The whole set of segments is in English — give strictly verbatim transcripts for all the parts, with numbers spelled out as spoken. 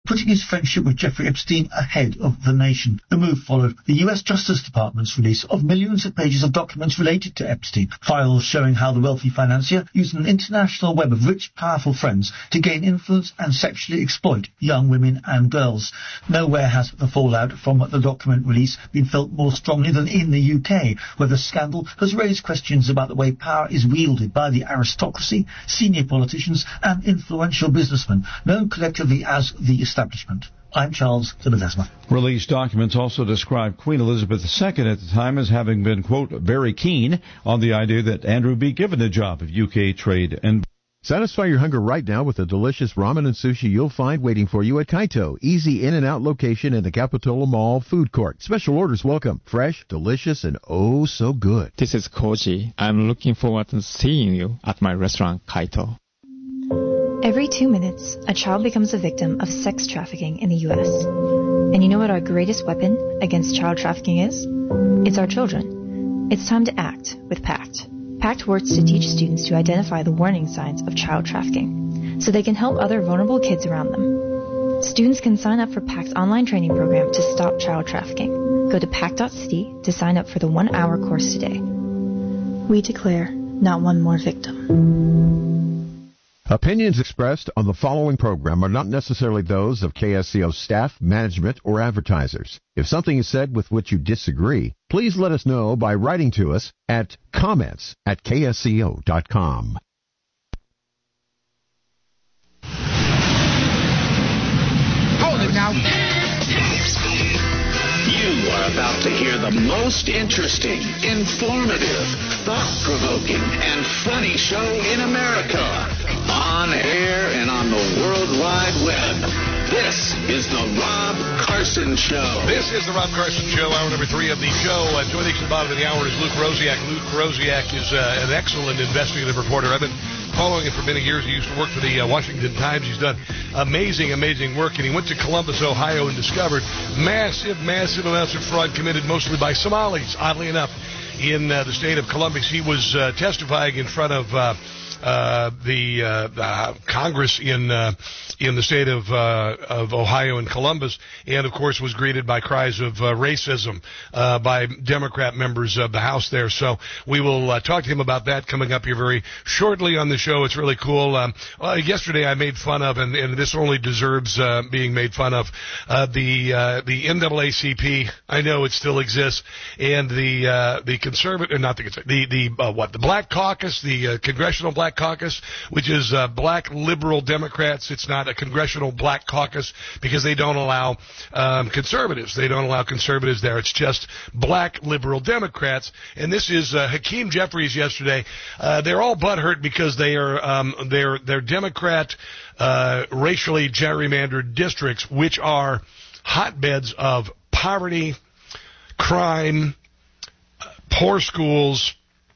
putting his friendship with Jeffrey Epstein ahead of the nation. The move followed the U S Justice Department's release of millions of pages of documents related to Epstein, files showing how the wealthy financier used an international web of rich, powerful friends to gain influence and sexually exploit young women and girls. Nowhere has the fallout from the document release been felt more strongly than in the U K, where the scandal has raised questions about the way power is wielded by the aristocracy, senior politicians and influential businessmen, known collectively as the establishment. I'm Charles de Ledesma. Released documents also describe Queen Elizabeth the Second at the time as having been, quote, very keen on the idea that Andrew be given the job of U K trade and... Satisfy your hunger right now with the delicious ramen and sushi you'll find waiting for you at Kaito. Easy in and out location in the Capitola Mall food court. Special orders welcome. Fresh, delicious, and oh so good. This is Koji. I'm looking forward to seeing you at my restaurant, Kaito. Every two minutes, a child becomes a victim of sex trafficking in the U S. And you know what our greatest weapon against child trafficking is? It's our children. It's time to act with PACT. PACT works to teach students to identify the warning signs of child trafficking so they can help other vulnerable kids around them. Students can sign up for PACT's online training program to stop child trafficking. Go to pact dot city to sign up for the one-hour course today. We declare not one more victim. Opinions expressed on the following program are not necessarily those of K S C O staff, management, or advertisers. If something is said with which you disagree, please let us know by writing to us at comments at K S C O dot com. Hold it now. You are about to hear the most interesting, informative, thought-provoking, and funny show in America. On air and on the World Wide Web. This is the Rob Carson Show. This is the Rob Carson Show, hour number three of the show. Uh, joining us at the bottom of the hour is Luke Rosiak. Luke Rosiak is uh, an excellent investigative reporter. I've been following him for many years. He used to work for the uh, Washington Times. He's done amazing, amazing work, and he went to Columbus, Ohio, and discovered massive, massive amounts of fraud committed mostly by Somalis, oddly enough, in uh, the state of Columbus. He was uh, testifying in front of uh, uh, the, uh, the Congress in uh, in the state of uh, of Ohio and Columbus, and of course was greeted by cries of uh, racism uh, by Democrat members of the House there. So we will uh, talk to him about that coming up here very shortly on the show. It's really cool. Um, uh, yesterday I made fun of, and, and this only deserves uh, being made fun of, uh, the uh, the N double A C P. I know it still exists, and the uh, the conservative, not the the the uh, what the Black Caucus, the uh, Congressional Black Caucus, which is uh, Black liberal Democrats. It's not a Congressional Black Caucus because they don't allow um, conservatives. They don't allow conservatives there. It's just Black liberal Democrats. And this is uh, Hakeem Jeffries yesterday. Uh, they're all butthurt because they are um, they're they're Democrat uh, racially gerrymandered districts, which are hotbeds of poverty, crime, poor schools,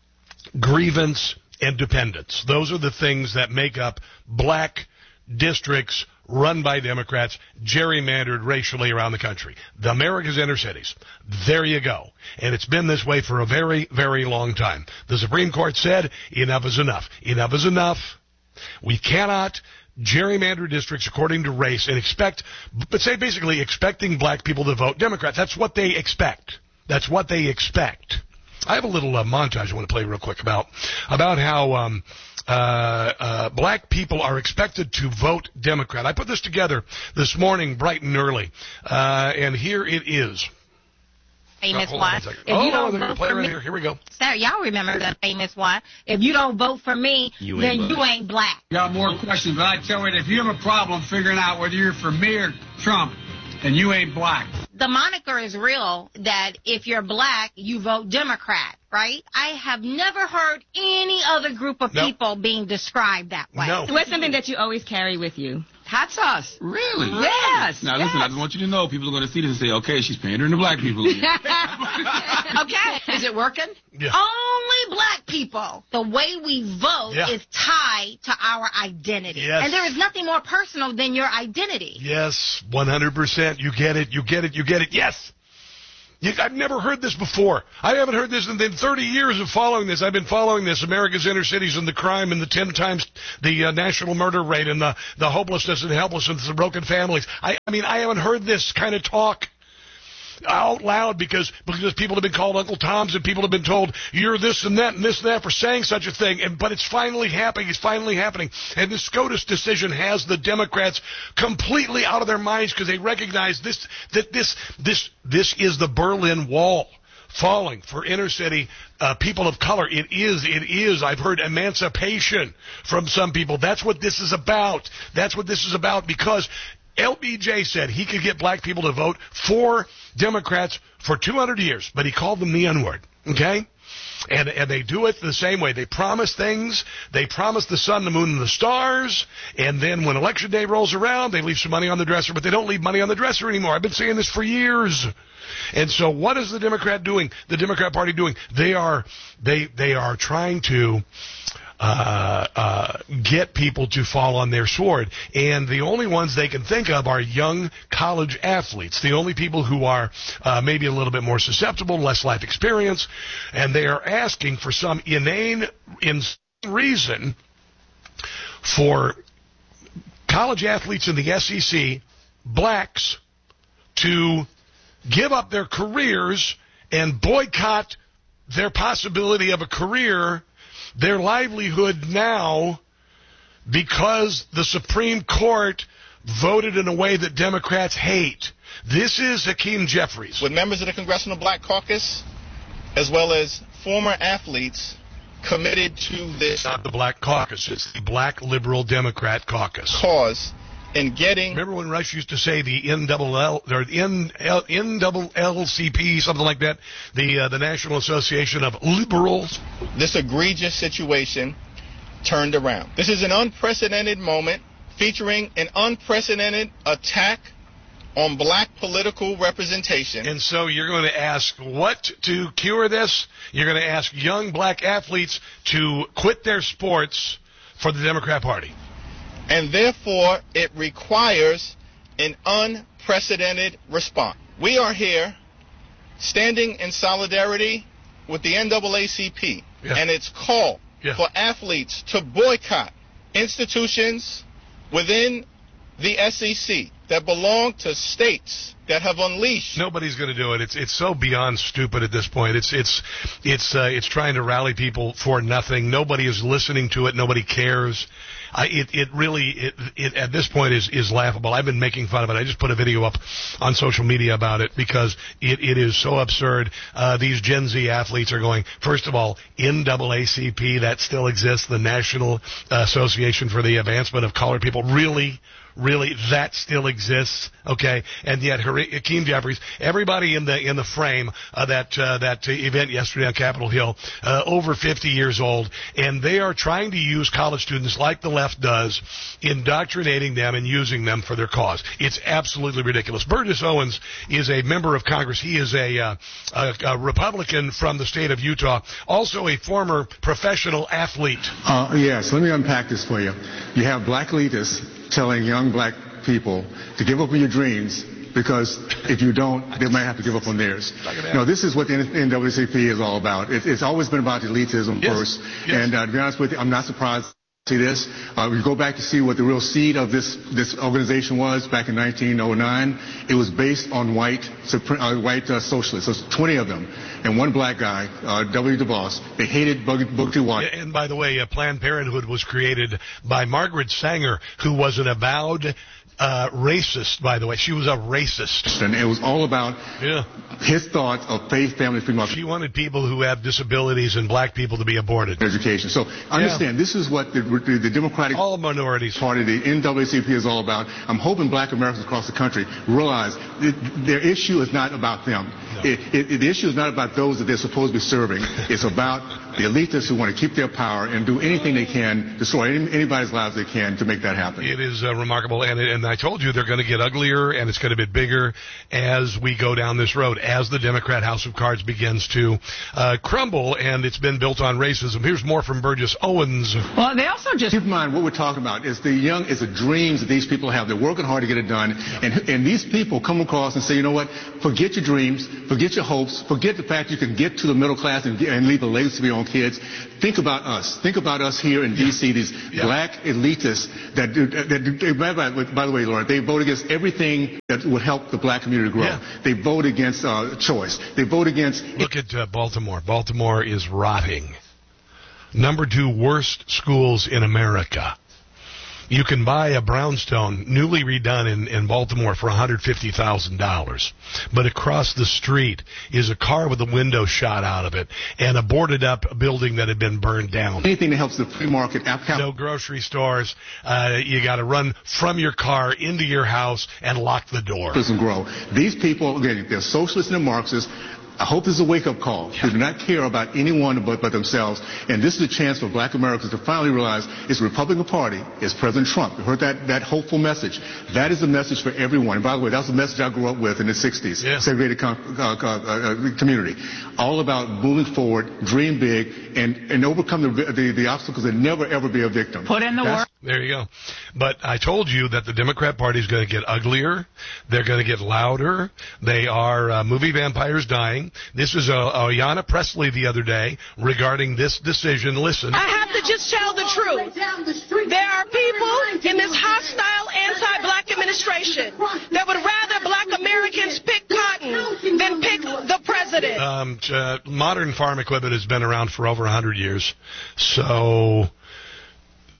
grievance, and dependence. Those are the things that make up Black districts run by Democrats, gerrymandered racially around the country. The America's inner cities. There you go. And it's been this way for a very, very long time. The Supreme Court said, enough is enough. Enough is enough. We cannot gerrymander districts according to race and expect, but say basically expecting black people to vote Democrats. That's what they expect. That's what they expect. I have a little uh, montage I want to play real quick about, about how um, uh, uh, black people are expected to vote Democrat. I put this together this morning bright and early, uh, and here it is. Famous oh, one. On if oh, you don't no, vote play for right me, here. Here we go. Sir, y'all remember the famous one. If you don't vote for me, you then ain't you ain't black. Got more questions, but I tell you, if you have a problem figuring out whether you're for me or Trump, then you ain't black. The moniker is real that if you're black, you vote Democrat, right? I have never heard any other group of nope. people being described that way. No. What's something that you always carry with you? Hot sauce. Really? Yes. Now, yes. listen, I just want you to know people are going to see this and say, okay, she's pandering to black people. Okay. Is it working? Yeah. Only black people. The way we vote yeah. is tied to our identity. Yes. And there is nothing more personal than your identity. Yes, one hundred percent. You get it, you get it, you get it. Yes. You, I've never heard this before. I haven't heard this in the thirty years of following this. I've been following this, America's inner cities and the crime and the ten times the uh, national murder rate and the, the hopelessness and helplessness of broken families. I, I mean, I haven't heard this kind of talk out loud because because people have been called Uncle Toms and people have been told you're this and that and this and that for saying such a thing. And but it's finally happening. It's finally happening. And the SCOTUS decision has the Democrats completely out of their minds because they recognize this that this this this is the Berlin Wall falling for inner city uh, people of color. It is. It is. I've heard emancipation from some people. That's what this is about. That's what this is about because L B J said he could get black people to vote for Democrats for two hundred years, but he called them the N-word, okay? And, and they do it the same way. They promise things. They promise the sun, the moon, and the stars, and then when Election Day rolls around, they leave some money on the dresser, but they don't leave money on the dresser anymore. I've been saying this for years. And so what is the Democrat doing, the Democrat Party doing? They are, they, they are trying to... Uh, uh, get people to fall on their sword. And the only ones they can think of are young college athletes, the only people who are uh, maybe a little bit more susceptible, less life experience, and they are asking for some inane in reason for college athletes in the S E C, blacks, to give up their careers and boycott their possibility of a career, their livelihood now, because the Supreme Court voted in a way that Democrats hate. This is Hakeem Jeffries. With members of the Congressional Black Caucus, as well as former athletes committed to this. Not the Black Caucus, it's the Black Liberal Democrat Caucus. Cause in getting. Remember when Rush used to say the N double L or N N double L C P, something like that, the uh, the National Association of Liberals. This egregious situation turned around. This is an unprecedented moment featuring an unprecedented attack on black political representation. And so you're going to ask what to cure this? You're going to ask young black athletes to quit their sports for the Democrat Party. And therefore, it requires an unprecedented response. We are here standing in solidarity with the N double A C P yeah. and its call yeah. for athletes to boycott institutions within the S E C that belong to states that have unleashed. Nobody's going to do it. It's it's so beyond stupid at this point. It's it's it's uh, it's trying to rally people for nothing. Nobody is listening to it. Nobody cares. I, it it really it, it at this point is is laughable. I've been making fun of it. I just put a video up on social media about it because it, it is so absurd. Uh, these Gen Z athletes are going, first of all, N double A C P, that still exists, the National Association for the Advancement of Colored People. Really? Really, that still exists, okay? And yet, Hakeem Jeffries, everybody in the in the frame of that uh, that event yesterday on Capitol Hill, uh, over fifty years old, and they are trying to use college students like the left does, indoctrinating them and using them for their cause. It's absolutely ridiculous. Burgess Owens is a member of Congress. He is a, uh, a, a Republican from the state of Utah, also a former professional athlete. Uh, yes, let me unpack this for you. You have black elitists telling young black people to give up on your dreams because if you don't, they might have to give up on theirs. No, this is what the N double A C P is all about. It, it's always been about elitism yes. first. Yes. And uh, to be honest with you, I'm not surprised to see this. Uh, we go back to see what the real seed of this this organization was back in nineteen oh nine. It was based on white uh, white uh, socialists. There's twenty of them. And one black guy, uh, W. Du Bois. They hated Booker T. Washington. And by the way, uh, Planned Parenthood was created by Margaret Sanger, who was an avowed uh, racist, by the way. She was a racist. And it was all about yeah. his thoughts of faith, family, freedom. She wanted people who have disabilities and black people to be aborted. Education. So understand, yeah. this is what the, the, the Democratic all minorities Party, the N double A C P, is all about. I'm hoping black Americans across the country realize that their issue is not about them. No. It, it, the issue is not about those that they're supposed to be serving. It's about the elitists who want to keep their power and do anything they can, destroy any, anybody's lives they can to make that happen. It is uh, remarkable, and, and I told you they're going to get uglier, and it's going to get bigger as we go down this road. as the Democrat House of Cards begins to uh, crumble, and it's been built on racism. Here's more from Burgess Owens. Well, they also just keep in mind what we're talking about is the young, is the dreams that these people have. They're working hard to get it done, and and these people come across and say, you know what? Forget your dreams, forget your hopes, forget the fact you can get to the middle class and, and leave a legacy for your own kids. Think about us. Think about us here in D C. These yeah. black elitists that, that, that by, by, by the way, Laura, they vote against everything that would help the black community grow. Yeah. They vote against uh, choice. They vote against. Look at uh, Baltimore. Baltimore is rotting. Number two worst schools in America. You can buy a brownstone newly redone in, in Baltimore for one hundred fifty thousand dollars. But across the street is a car with a window shot out of it and a boarded up building that had been burned down. Anything that helps the free market. No grocery stores. Uh, you got to run from your car into your house and lock the door. Doesn't grow. These people, again, they're socialists and Marxists. I hope this is a wake-up call. Yeah. They do not care about anyone but, but themselves. And this is a chance for black Americans to finally realize it's the Republican Party, it's President Trump. You heard that, that hopeful message. That is the message for everyone. And by the way, that was the message I grew up with in the sixties, yeah. segregated com- uh, uh, uh, community. All about moving forward, dream big, and, and overcome the, the, the obstacles and never, ever be a victim. Put in the That's- work. There you go. But I told you that the Democrat Party is going to get uglier. They're going to get louder. They are uh, movie vampires dying. This was uh, Ayanna Pressley the other day regarding this decision. Listen. I have to just tell the truth. There are people in this hostile anti-black administration that would rather black Americans pick cotton than pick the president. Um, uh, modern farm equipment has been around for over one hundred years. So